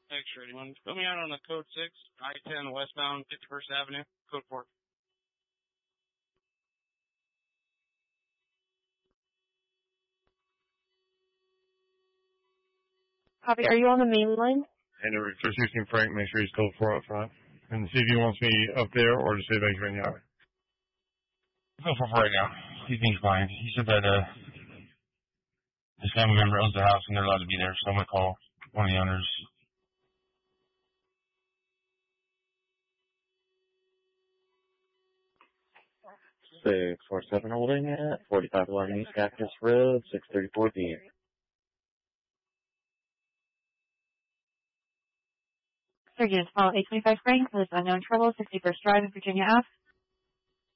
Extra, anyone? Put me out on the code 6, I-10 westbound, 51st Avenue, code 4. Copy. Are you on the main line? And for 16 Frank, make sure he's code 4 up front. And see if he wants me up there or just say back right now. Go for right now. He thinks fine. He said that his family member owns the house and they're allowed to be there, so I'm gonna call one of the owners. 647 holding at 4511 East Cactus Road, 6:34 p.m. Sir, units file 825 Frank, with unknown trouble, 61st Drive in Virginia Ave.